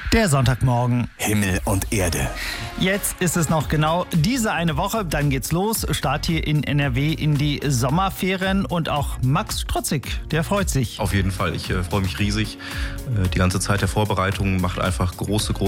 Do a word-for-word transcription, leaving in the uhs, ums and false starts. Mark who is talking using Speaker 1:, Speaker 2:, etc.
Speaker 1: Der Sonntagmorgen.
Speaker 2: Himmel und Erde.
Speaker 1: Jetzt ist es noch genau diese eine Woche, dann geht's los. Start hier in N R W in die Sommerferien und auch Max Strotzig, der freut sich.
Speaker 3: Auf jeden Fall, ich äh, freue mich riesig. Äh, die ganze Zeit der Vorbereitung macht einfach große, große